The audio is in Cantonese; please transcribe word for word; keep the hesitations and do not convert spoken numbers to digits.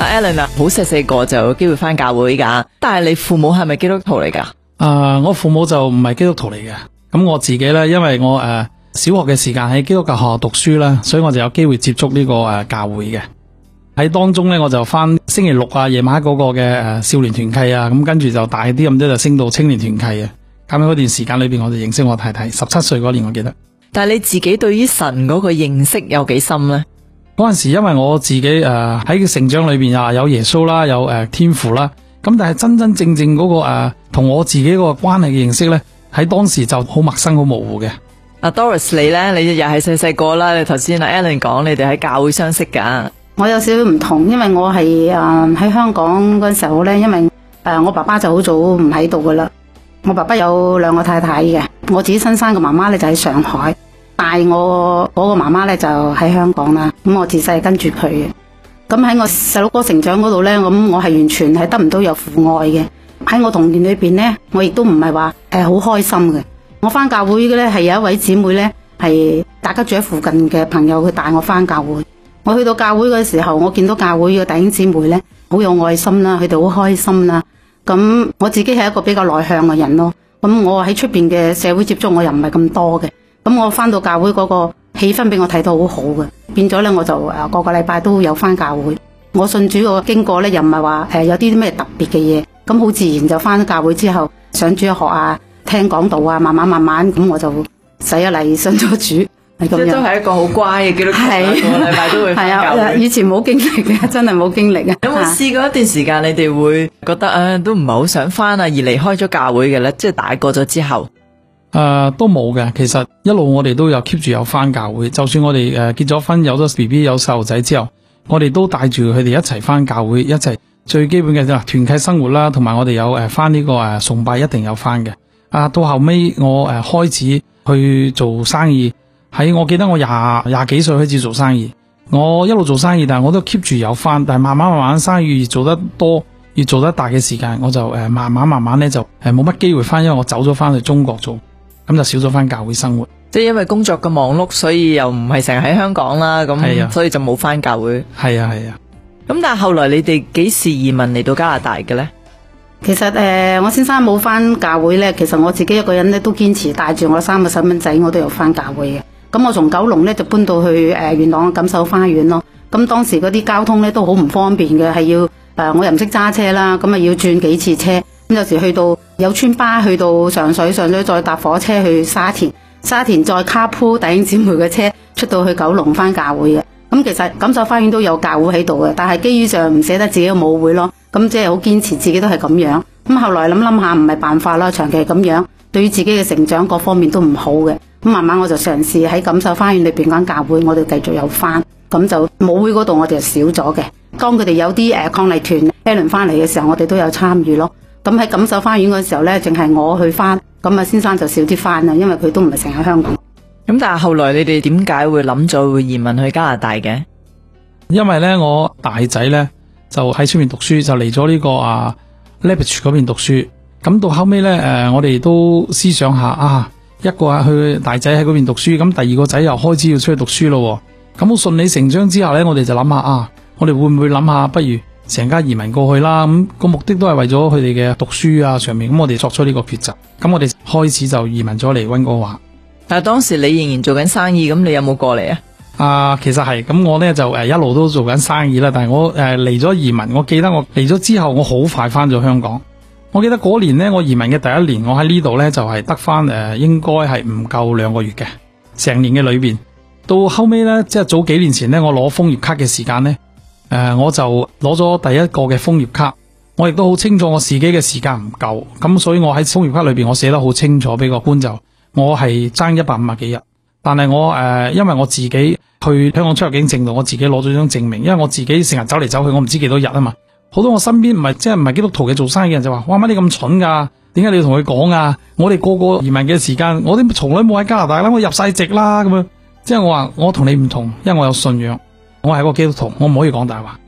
Alan 啊，好細細個就有機會翻教會噶，但係你父母係咪基督徒嚟噶？ 啊，我父母就唔係基督徒嚟嘅。咁我自己咧，因為我誒、呃、小學嘅時間喺基督教學校讀書啦，所以我就有機會接觸呢、這個誒、呃、教會嘅。喺當中咧，我就翻星期六啊夜晚嗰個嘅誒、呃、少年團契啊，咁跟住就大啲咁多就升到青年團契啊。咁喺嗰段時間裏邊，我就認識我太太。十七歲嗰年我記得。 但係你自己對於神嗰個認識有幾深咧？ 嗰陣時因為我自己誒喺佢成長裏邊啊有耶穌啦，有誒、呃、天父啦，咁但係真真正正嗰、那個誒同、呃、我自己個關係嘅認識咧，喺當時就好陌生好模糊嘅。 阿 Doris 你咧，你又係細細個啦，你頭先阿 Alan 講你哋喺教會相識噶。 我有少少唔同，因為我係誒喺香港嗰陣時候咧，因為誒、呃、我爸爸就好早唔喺度噶啦。我爸爸有兩個太太嘅，我自己親生嘅媽媽咧就喺上海，帶我嗰個媽媽咧就喺香港啦。咁我自細跟住佢嘅，咁喺我細佬哥成長嗰度咧，咁我係完全係得唔到有父愛嘅。喺我童年裏邊咧，我亦都唔係話誒好開心嘅。我翻教會嘅咧係有一位姊妹咧，係大家住喺附近嘅朋友，佢帶我翻教會。我去到教會嘅時候，我見到教會嘅弟兄姊妹咧好有愛心啦，佢哋好開心啦。咁我自己係一個比較內向嘅人咯，咁我喺出邊嘅社會接觸我又唔係咁多嘅，咁我翻到教會嗰個氣氛俾我睇到好好嘅，變咗咧我就誒個個禮拜都有翻教會。我信主個經過咧又唔係話誒有啲咩特別嘅嘢，咁好自然就翻教會之後上主日學啊，聽講道啊，慢慢慢慢咁我就洗咗禮信咗主。即係都係一個好乖嘅基督徒，個禮拜都會翻教會。 係啊，以前冇經歷嘅，真係冇經歷嘅。 有冇試過一段時間，你哋會覺得啊，都唔係好想翻啊，而離開咗教會嘅咧？即係大個咗之後， 誒、呃，都冇嘅。其實一路我哋都有 keep 住有翻教會，就算我哋誒、呃、結咗婚，有咗 B B， 有細路仔之後，我哋都帶住佢哋一齊翻教會，一齊最基本嘅團契生活啦，同埋我哋有誒翻呢個誒崇拜，一定有翻嘅。啊，到後尾我誒、呃、開始去做生意。喺我記得我廿廿幾歲開始做生意，我一路做生意，但係我都 keep 住有翻，但係慢慢慢慢生意越做得多，越做得大嘅時間，我就誒、呃、慢慢慢慢咧就誒冇乜機會翻，因為我走咗翻去中國做，咁就少咗翻教會生活。 即係因為工作嘅忙碌，所以又唔係成日喺香港啦，咁所以就冇翻教會。 係啊係啊。 咁但係後來你哋幾時移民嚟到加拿大嘅咧？ 其實誒、呃，我先生冇翻教會咧，其實我自己一個人咧都堅持帶住我三個細蚊仔，我都有翻教會嘅。咁我從九龍咧就搬到去誒、呃、元朗錦繡花園咯。咁當時嗰啲交通咧都好唔方便嘅，係要誒、呃、我又唔識揸車啦，咁啊要轉幾次車。咁有時去到有村巴去到上水，上水再搭火車去沙田，沙田再卡鋪弟兄姊妹嘅車出到去九龍翻教會嘅。咁其實錦繡花園都有教會喺度嘅，但係基於上唔捨得自己嘅母會咯，咁即係好堅持自己都係咁樣。咁後來諗諗下唔係辦法啦，長期咁樣對於自己嘅成長各方面都唔好嘅。咁慢慢我就嘗試喺錦繡花園裏邊間教會，我哋繼續有翻，咁就母會嗰度我哋就少咗嘅。當佢哋有啲誒抗麗團一輪翻嚟嘅時候，我哋都有參與咯。咁喺錦繡花園嗰時候咧，淨係我去翻，咁啊先生就少啲翻啦，因為佢都唔係成日喺香港。 咁但係後來你哋點解會諗咗會移民去加拿大嘅？ 因為咧我大仔咧就喺出面讀書，就嚟咗呢個啊 Lethbridge 嗰邊讀書。咁到後尾咧誒，我哋都思想下啊。一個係去大仔喺嗰邊讀書，咁第二個仔又開始要出去讀書咯。咁好順理成章之後呢，我哋就諗下啊，我哋會唔會諗下，不如成家移民過去啦？咁個目的都係為咗佢哋嘅讀書啊上面。咁我哋作出呢個抉擇。咁我哋開始就移民咗嚟溫哥華。 但係當時你仍然做緊生意，咁你有冇過嚟啊？ 啊，其實係咁，我呢就誒一路都做緊生意啦。但係我誒嚟咗移民，我記得我嚟咗之後，我好快翻咗香港。我記得嗰年呢，我移民嘅第一年，我喺呢度呢就係得翻誒，應該係唔夠兩個月嘅，成年嘅裏邊。到後尾呢，即係早幾年前呢，我攞楓葉卡嘅時間呢，誒、呃，我就攞咗第一個嘅楓葉卡。我亦都好清楚我自己嘅時間唔夠，咁所以我喺楓葉卡裏邊，我寫得好清楚俾個官就，我係爭一百五十幾日。但係我誒、呃，因為我自己去香港出入境證度，我自己攞咗張證明，因為我自己成日走嚟走去，我唔知幾多日啊嘛。好多我身邊唔係即係唔係基督徒嘅做生意人就話：哇，乜你咁蠢噶？點解你要同佢講啊？我哋個個移民嘅時間，我哋從來冇喺加拿大啦，我入晒籍啦咁樣。即係我話我同你唔同，因為我有信仰，我係個基督徒，我唔可以講大話。